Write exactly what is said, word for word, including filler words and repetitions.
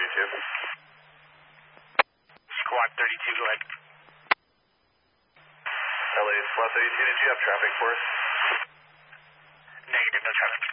thirty-two. Squad thirty-two, go ahead. L A Squad thirty-two, did you have traffic for us? Negative, no traffic.